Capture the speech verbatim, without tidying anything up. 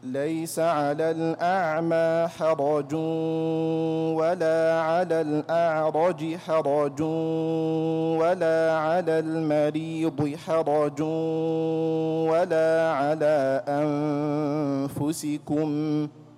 ليس على الأعمى حرج ولا على الأعرج حرج ولا على المريض حرج ولا على أنفسكم